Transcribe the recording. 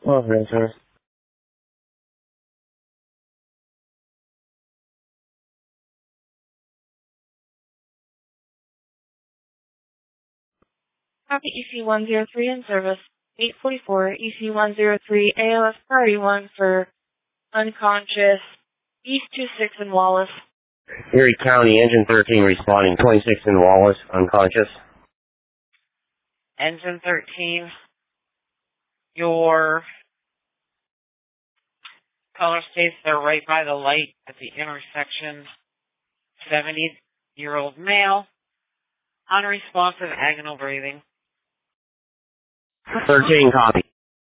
Okay, sir. Copy EC103 in service. 844 EC103 ALS priority 1 for unconscious East 26 in Wallace. Erie County, engine 13 responding, 26 in Wallace, unconscious. Engine 13, your color states they're right by the light at the intersection. 70-year-old male, unresponsive agonal breathing. 13 copy.